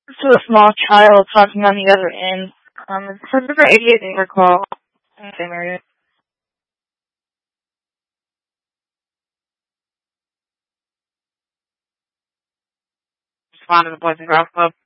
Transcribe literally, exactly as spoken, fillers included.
to a small child talking on the other end. Um, it's a number eighty-eight neighbor call in the same area. Respond to the Boys and Girls Club.